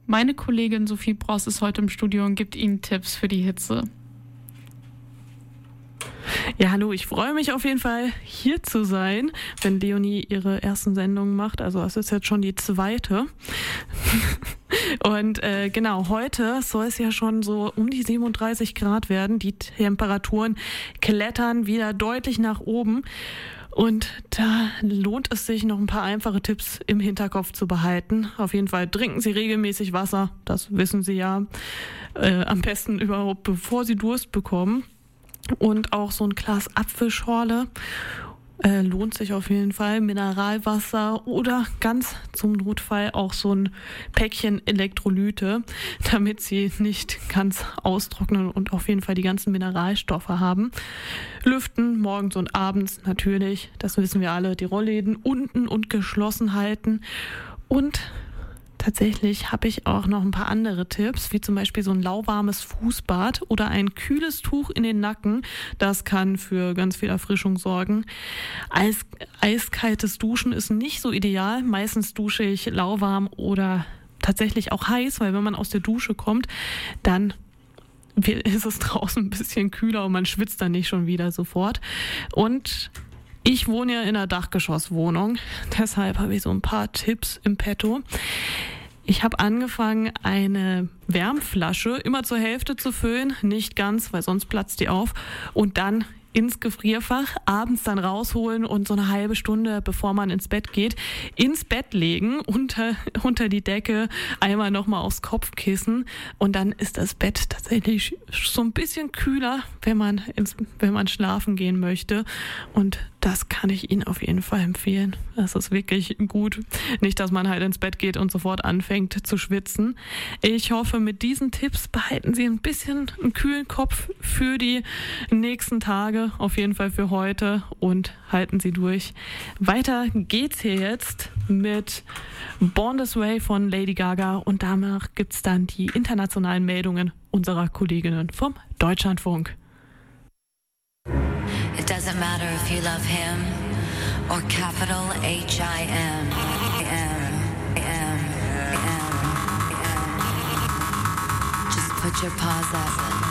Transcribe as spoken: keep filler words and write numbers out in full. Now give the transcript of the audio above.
Meine Kollegin Sophie Bross ist heute im Studio und gibt Ihnen Tipps für die Hitze. Ja, hallo, ich freue mich auf jeden Fall, hier zu sein, wenn Leonie ihre ersten Sendungen macht. Also es ist jetzt schon die zweite. Und äh, genau, heute soll es ja schon so um die siebenunddreißig Grad werden. Die Temperaturen klettern wieder deutlich nach oben. Und da lohnt es sich, noch ein paar einfache Tipps im Hinterkopf zu behalten. Auf jeden Fall trinken Sie regelmäßig Wasser, das wissen Sie ja. Äh, am besten überhaupt, bevor Sie Durst bekommen. Und auch so ein Glas Apfelschorle äh, lohnt sich auf jeden Fall. Mineralwasser oder ganz zum Notfall auch so ein Päckchen Elektrolyte, damit sie nicht ganz austrocknen und auf jeden Fall die ganzen Mineralstoffe haben. Lüften morgens und abends natürlich, das wissen wir alle, die Rollläden unten und geschlossen halten. Und tatsächlich habe ich auch noch ein paar andere Tipps, wie zum Beispiel so ein lauwarmes Fußbad oder ein kühles Tuch in den Nacken. Das kann für ganz viel Erfrischung sorgen. Eis, eiskaltes Duschen ist nicht so ideal. Meistens dusche ich lauwarm oder tatsächlich auch heiß, weil wenn man aus der Dusche kommt, dann ist es draußen ein bisschen kühler und man schwitzt dann nicht schon wieder sofort. Und ich wohne ja in einer Dachgeschosswohnung, deshalb habe ich so ein paar Tipps im Petto. Ich habe angefangen, eine Wärmflasche immer zur Hälfte zu füllen, nicht ganz, weil sonst platzt die auf, und dann ins Gefrierfach, abends dann rausholen und so eine halbe Stunde, bevor man ins Bett geht, ins Bett legen, unter, unter die Decke, einmal nochmal aufs Kopfkissen, und dann ist das Bett tatsächlich so ein bisschen kühler, wenn man ins, wenn man schlafen gehen möchte, und das kann ich Ihnen auf jeden Fall empfehlen. Das ist wirklich gut. Nicht, dass man halt ins Bett geht und sofort anfängt zu schwitzen. Ich hoffe, mit diesen Tipps behalten Sie ein bisschen einen kühlen Kopf für die nächsten Tage, auf jeden Fall für heute, und halten Sie durch. Weiter geht's hier jetzt mit Born This Way von Lady Gaga, und danach gibt's dann die internationalen Meldungen unserer Kolleginnen vom Deutschlandfunk. It doesn't matter if you love him or capital H I M. M, M, M, M. Just put your paws up.